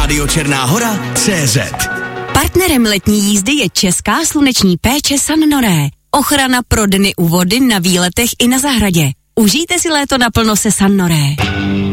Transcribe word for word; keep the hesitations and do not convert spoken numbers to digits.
rádio černá hora tečka cé zet. Partnerem letní jízdy je česká sluneční péče San Noré. Ochrana pro dny u vody, na výletech i na zahradě. Užijte si léto naplno se San Noré.